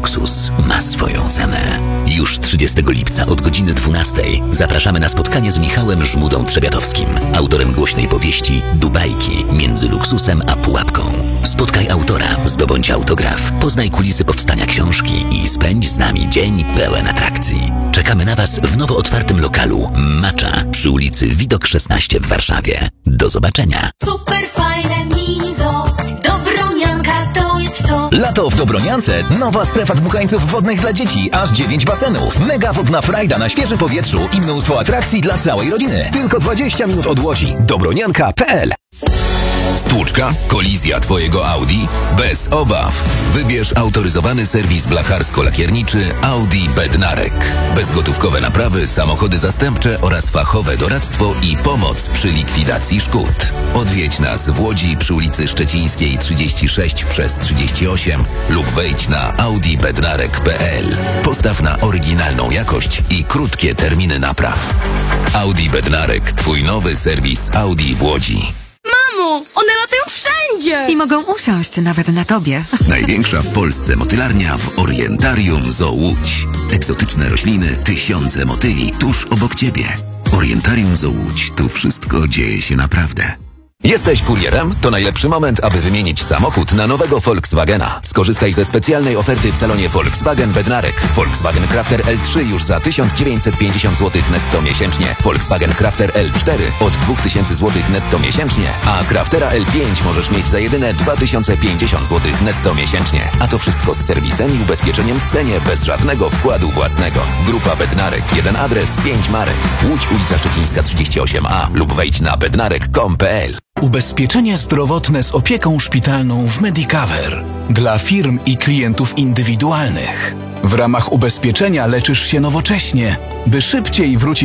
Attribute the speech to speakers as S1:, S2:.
S1: luksus ma swoją cenę. Już 30 lipca od godziny 12 zapraszamy na spotkanie z Michałem Żmudą-Trzebiatowskim, autorem głośnej powieści Dubajki między luksusem a pułapką. Spotkaj autora, zdobądź autograf, poznaj kulisy powstania książki i spędź z nami dzień pełen atrakcji. Czekamy na Was w nowo otwartym lokalu Macza przy ulicy Widok 16 w Warszawie. Do zobaczenia.
S2: Super fajne Mizo, Dobronianka to jest to.
S3: Lato w Dobroniance. Nowa strefa dmuchańców wodnych dla dzieci. Aż 9 basenów. Mega wodna frajda na świeżym powietrzu i mnóstwo atrakcji dla całej rodziny. Tylko 20 minut od Łodzi. Dobronianka.pl.
S4: Stłuczka? Kolizja twojego Audi? Bez obaw. Wybierz autoryzowany serwis blacharsko-lakierniczy Audi Bednarek. Bezgotówkowe naprawy, samochody zastępcze oraz fachowe doradztwo i pomoc przy likwidacji szkód. Odwiedź nas w Łodzi przy ulicy Szczecińskiej 36/38 lub wejdź na audibednarek.pl. Postaw na oryginalną jakość i krótkie terminy napraw. Audi Bednarek, twój nowy serwis Audi w Łodzi.
S5: Mamo, one latają wszędzie!
S6: I mogą usiąść nawet na tobie.
S4: Największa w Polsce motylarnia w Orientarium Zoo Łódź. Egzotyczne rośliny, tysiące motyli tuż obok ciebie. Orientarium Zoo Łódź. Tu wszystko dzieje się naprawdę. Jesteś kurierem? To najlepszy moment, aby wymienić samochód na nowego Volkswagena. Skorzystaj ze specjalnej oferty w salonie Volkswagen Bednarek. Volkswagen Crafter L3 już za 1950 zł netto miesięcznie. Volkswagen Crafter L4 od 2000 zł netto miesięcznie. A Craftera L5 możesz mieć za jedyne 2050 zł netto miesięcznie. A to wszystko z serwisem i ubezpieczeniem w cenie, bez żadnego wkładu własnego. Grupa Bednarek. Jeden adres, 5 marek. Łódź, ulica Szczecińska 38A lub wejdź na bednarek.com.pl.
S7: Ubezpieczenie zdrowotne z opieką szpitalną w Medicover dla firm i klientów indywidualnych. W ramach ubezpieczenia leczysz się nowocześnie, by szybciej wrócić